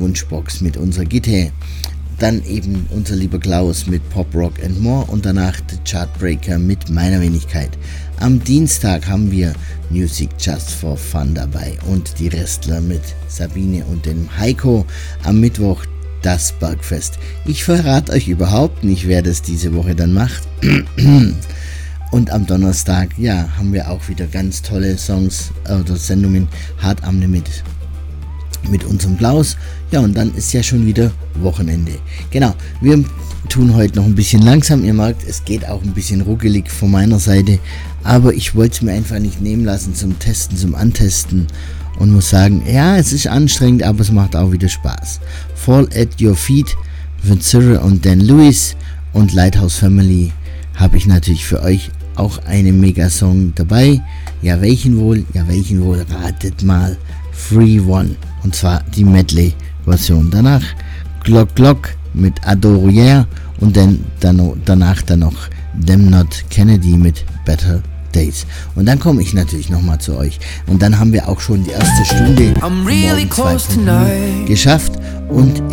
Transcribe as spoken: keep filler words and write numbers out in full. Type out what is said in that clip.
Wunschbox mit unserer Gitarre. Dann eben unser lieber Klaus mit Pop, Rock and More und danach The Chartbreaker mit meiner Wenigkeit. Am Dienstag haben wir Music Just for Fun dabei und die Restler mit Sabine und dem Heiko. Am Mittwoch das Bergfest. Ich verrate euch überhaupt nicht, wer das diese Woche dann macht. Und am Donnerstag, ja, haben wir auch wieder ganz tolle Songs oder Sendungen hart am Limit mit unserem Klaus. Ja, und dann ist ja schon wieder Wochenende. Genau, wir tun heute noch ein bisschen langsam. Ihr merkt, es geht auch ein bisschen ruckelig von meiner Seite. Aber ich wollte es mir einfach nicht nehmen lassen zum Testen, zum Antesten. Und muss sagen, ja, es ist anstrengend, aber es macht auch wieder Spaß. Fall at Your Feet von Cyril und Dan Lewis und Lighthouse Family habe ich natürlich für euch auch einen Mega-Song dabei. Ja, welchen wohl? Ja, welchen wohl? Ratet mal. Free One. Und zwar die Medley-Version. Danach Glock Glock mit Adorier und dann, dann danach dann noch Them Not Kennedy mit Better Days. Und dann komme ich natürlich nochmal zu euch. Und dann haben wir auch schon die erste Stunde really geschafft. Und